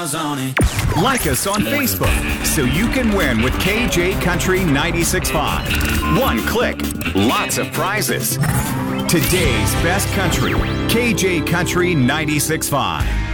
miles on it. Like us on Facebook so you can win with KJ Country 96.5. One click, lots of prizes. Today's best country, KJ Country 96.5.